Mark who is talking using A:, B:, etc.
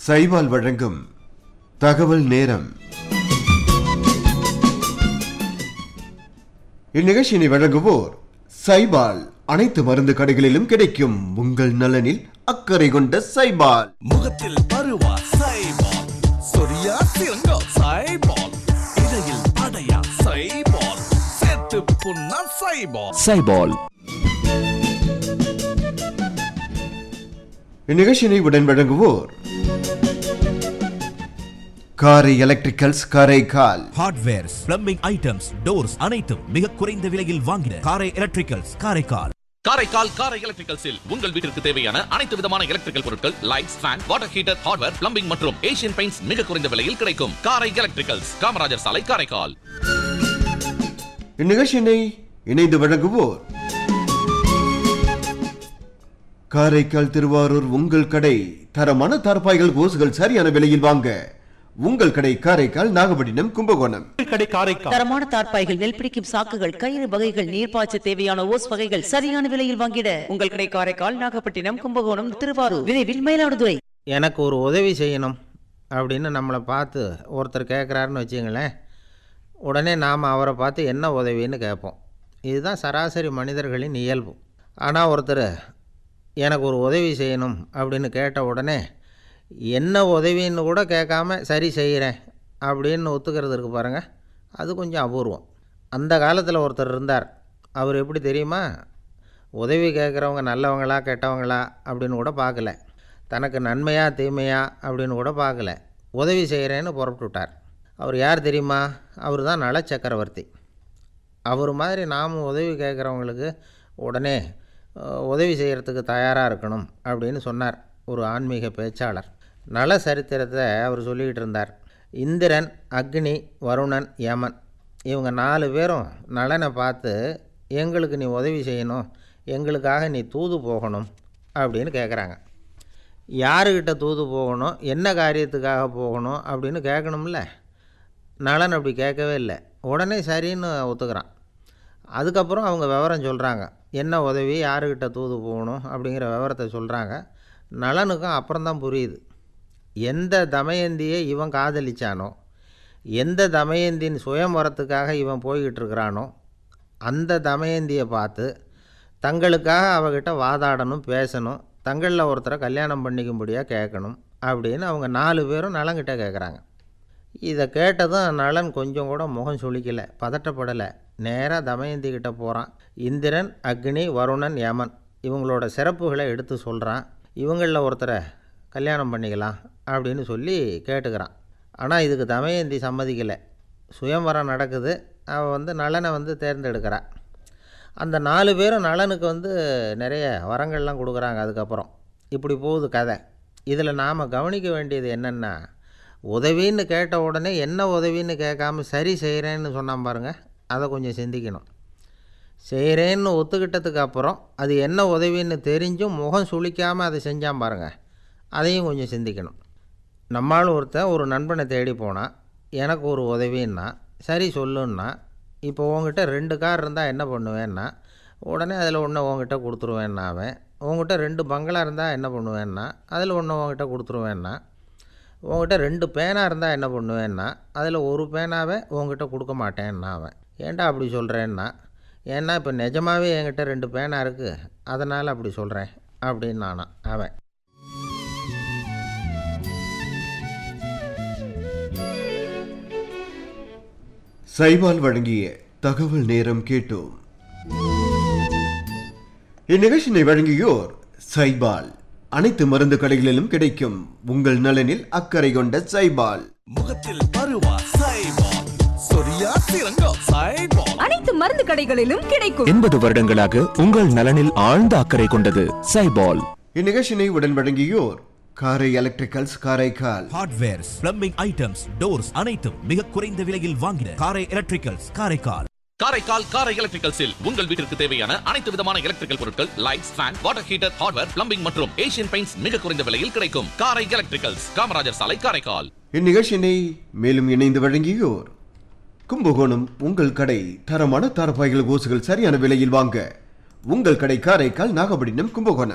A: சைபால் வழங்கும் தகவல் நேரம். இந்நிகழ்ச்சியினை வழங்குவோர் சைபால். அனைத்து மருந்து கடைகளிலும் கிடைக்கும் உங்கள் நலனில் அக்கறை கொண்ட சைபால்.
B: முகத்தில் பருவா சைபால், சொரியா சிறங்கா சைபால், இடையில் படையா சைபால், சேர்த்து புண்ணா சைபால்.
C: சைபால்.
A: இந்நிகழ்ச்சியினை உடன் வழங்குவோர் காரை electricals Karaikal.
C: Hardwares, plumbing items, doors அனைத்தும் மிக குறைந்த விலையில் வாங்கின காரை எலக்ட்ரிக்கல்ஸ் காரைக்கால்.
D: காரைக்கால் காரை எலக்ட்ரிக்கல்ஸில் உங்கள் வீட்டிற்கு தேவையான அனைத்து விதமான எலக்ட்ரிக்கல் பொருட்கள், lights, fan, water heater, hardware, plumbing மற்றும் ஏசியன் பெயிண்ட்ஸ் மிக குறைந்த விலையில் கிடைக்கும். காரை எலக்ட்ரிக்கல்ஸ், காமராஜர் சாலை, காரைக்கால்.
A: இந்நிகழ்ச்சியினை இணைந்து வழங்குவோர் காரைக்கால் திருவாரூர் உங்கள் கடை. தரமான தார்பாய்கள், ஓசுகள் சரியான விலையில் வாங்க உங்கள் கடை காரைக்கால், நாகப்பட்டினம், கும்பகோணம்.
E: தரமான தார்பாய்கள், நெல் பிடிக்கும் சாக்குகள், கயிறு வகைகள், நீர்ப்பாய்ச்ச தேவையான ஓஸ் வகைகள் சரியான விலையில் வாங்கிட உங்கள் கடை காரைக்கால், நாகப்பட்டினம், கும்பகோணம், திருவாரூர், விரைவில் மயிலாடுதுறை.
F: எனக்கு ஒரு உதவி செய்யணும் அப்படின்னு நம்மளை பார்த்து ஒருத்தர் கேட்குறாருன்னு வச்சுங்களேன். உடனே நாம் அவரை பார்த்து என்ன உதவின்னு கேட்போம். இதுதான் சராசரி மனிதர்களின் இயல்பு. ஆனால் ஒருத்தர் எனக்கு ஒரு உதவி செய்யணும் அப்படின்னு கேட்ட உடனே என்ன உதவின்னு கூட கேட்காம சரி செய்கிறேன் அப்படின்னு ஒத்துக்கிறது இருக்கு பாருங்கள், அது கொஞ்சம் அபூர்வம். அந்த காலத்தில் ஒருத்தர் இருந்தார். அவர் எப்படி தெரியுமா? உதவி கேட்குறவங்க நல்லவங்களா கெட்டவங்களா அப்படின்னு கூட பார்க்கல, தனக்கு நன்மையா தீமையா அப்படின்னு கூட பார்க்கல, உதவி செய்கிறேன்னு புறப்பட்டுவிட்டார். அவர் யார் தெரியுமா? அவர் தான் நல சக்கரவர்த்தி. அவர் மாதிரி நாமும் உதவி கேட்குறவங்களுக்கு உடனே உதவி செய்கிறதுக்கு தயாராக இருக்கணும் அப்படின்னு சொன்னார் ஒரு ஆன்மீக பேச்சாளர். நல சரித்திரத்தை அவர் சொல்லிக்கிட்டு இருந்தார். இந்திரன், அக்னி, வருணன், யமன் இவங்க 4 பேரும் நலனை பார்த்து எங்களுக்கு நீ உதவி செய்யணும், எங்களுக்காக நீ தூது போகணும் அப்படின்னு கேட்குறாங்க. யாருக்கிட்ட தூது போகணும், என்ன காரியத்துக்காக போகணும் அப்படின்னு கேட்கணும்ல. நலன் அப்படி கேட்கவே இல்லை, உடனே சரின்னு ஒத்துக்கிறான். அதுக்கப்புறம் அவங்க விவரம் சொல்கிறாங்க, என்ன உதவி, யாருக்கிட்ட தூது போகணும் அப்படிங்கிற விவரத்தை சொல்கிறாங்க. நலனுக்கும் அப்புறம்தான் புரியுது, எந்த தமயந்தியை இவன் காதலிச்சானோ, எந்த தமயந்தின் சுயம்பரத்துக்காக இவன் போய்கிட்டு இருக்கிறானோ அந்த தமயந்தியை பார்த்து தங்களுக்காக அவகிட்ட வாதாடணும், பேசணும், தங்களில் ஒருத்தரை கல்யாணம் பண்ணிக்கும்படியாக கேட்கணும் அப்படின்னு அவங்க 4 பேரும் நலன்கிட்ட கேட்குறாங்க. இதை கேட்டதும் நலன் கொஞ்சம் கூட முகம் சுளிக்கலை, பதட்டப்படலை. நேராக தமயந்தி கிட்ட போகிறான். இந்திரன், அக்னி, வருணன், யமன் இவங்களோட சிறப்புகளை எடுத்து சொல்கிறான். இவங்களில் ஒருத்தரை கல்யாணம் பண்ணிக்கலாம் அப்படின்னு சொல்லி கேட்டுக்கிறான். ஆனால் இதுக்கு தமயந்தி சம்மதிக்கலை. சுயம்வரம் நடக்குது, அவள் நலனை தேர்ந்தெடுக்கிறாள். அந்த 4 பேரும் நலனுக்கு நிறைய வரங்கள்லாம் கொடுக்குறாங்க. அதுக்கப்புறம் இப்படி போகுது கதை. இதில் நாம் கவனிக்க வேண்டியது என்னென்னா, உதவின்னு கேட்ட உடனே என்ன உதவின்னு கேட்காம சரி செய்கிறேன்னு சொன்னான் பாருங்கள், அதை கொஞ்சம் சிந்திக்கணும். செய்கிறேன்னு ஒத்துக்கிட்டதுக்கு அப்புறம் அது என்ன உதவின்னு தெரிஞ்சும் முகம் சுளிக்காமல் அதை செஞ்சான் பாருங்கள், அதையும் கொஞ்சம் சிந்திக்கணும். நம்மளும் ஒருத்தன் ஒரு நண்பனை தேடி போனால் எனக்கு ஒரு உதவின்னா சரி சொல்லுன்னா, இப்போ உங்ககிட்ட 2 கார் இருந்தால் என்ன பண்ணுவேன்னா உடனே அதில் ஒன்று உங்ககிட்ட கொடுத்துருவேன்னா, அவன் உங்ககிட்ட 2 பங்களா இருந்தால் என்ன பண்ணுவேன்னா அதில் ஒன்று உங்ககிட்ட கொடுத்துருவேன்னா, உங்ககிட்ட 2 பேனா இருந்தால் என்ன பண்ணுவேன்னா அதில் ஒரு பேனாவை உங்ககிட்ட கொடுக்க மாட்டேன்னா அவன். ஏன்டா அப்படி சொல்கிறேன்னா, ஏன்னா இப்போ நிஜமாகவே என்கிட்ட 2 பேனா இருக்குது, அதனால் அப்படி சொல்கிறேன் அப்படின்னு நானா அவன்.
A: சைபால் வழங்கிய தகவல் நேரம் கேட்டோம். இந்நிகழ்ச்சியை வழங்கியோர் சைபால். அனைத்து மருந்து கடைகளிலும் கிடைக்கும் உங்கள் நலனில் அக்கறை கொண்ட சைபால்.
B: முகத்தில் பருவா சைபால், சொரியா சிறங்கா சைபால்,
G: அனைத்து மருந்து கடைகளிலும் கிடைக்கும்.
C: 80 வருடங்களாக உங்கள் நலனில் ஆழ்ந்த அக்கறை கொண்டது சைபால்.
A: இந்நிகழ்ச்சியை உடன் வழங்கியோர் காரை electricals Karaikal.
C: Hardwares, plumbing items, doors அனைத்தும் மிக குறைந்த விலையில் வாங்கின காரை எலக்ட்ரிக்கல்ஸ் காரைக்கால்.
D: காரைக்கால் காரை எலக்ட்ரிக்கல்ஸில் உங்கள் வீட்டிற்கு தேவையான அனைத்து விதமான எலக்ட்ரிக்கல் பொருட்கள், lights, fan, water heater, hardware, plumbing மற்றும் ஏசியன் பெயிண்ட்ஸ் மிக குறைந்த விலையில் கிடைக்கும். காரை எலக்ட்ரிக்கல்ஸ், காமராஜர் சாலை, காரைக்கால்.
A: இந்நிகழ்ச்சியினை மேலும் இணைந்து வழங்கியோர் கும்பகோணம் உங்கள் கடை. தரமான தார்பாய்கள், ஓசுகள் சரியான விலையில் வாங்க உங்கள் கடை காரைக்கால், நாகப்பட்டினம், கும்பகோணம்.